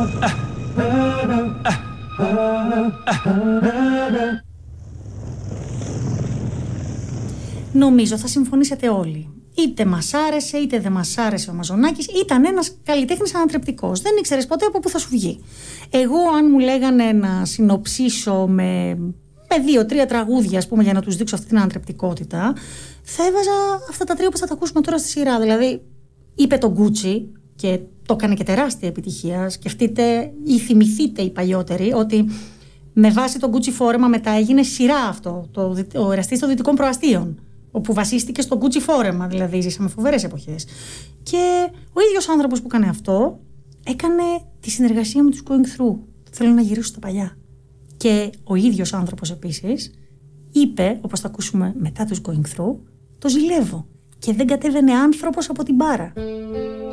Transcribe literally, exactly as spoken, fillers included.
Νομίζω θα συμφωνήσετε όλοι. Είτε μας άρεσε είτε δεν μας άρεσε ο Μαζονάκης, ήταν ένας καλλιτέχνης ανατρεπτικός. Δεν ήξερες ποτέ από πού θα σου βγει. Εγώ, αν μου λέγανε να συνοψίσω με, με δύο-τρία τραγούδια, ας πούμε, για να τους δείξω αυτή την ανατρεπτικότητα, θα έβαζα αυτά τα τρία που θα τα ακούσουμε τώρα στη σειρά. Δηλαδή, είπε το Gucci και το έκανε και τεράστια επιτυχία. Σκεφτείτε ή θυμηθείτε οι παλιότεροι ότι με βάση το Gucci φόρεμα μετά έγινε σειρά αυτό, το, ο εραστής των δυτικών προαστίων, όπου βασίστηκε στο Gucci φόρεμα, δηλαδή ζήσαμε φοβερές εποχές. Και ο ίδιος άνθρωπος που έκανε αυτό έκανε τη συνεργασία με τους Going Through. Θέλω να γυρίσω στα παλιά. Και ο ίδιος άνθρωπος επίσης είπε, όπως θα ακούσουμε μετά τους Going Through, το ζηλεύω. Και δεν κατέβαινε άνθρωπος από την μπάρα.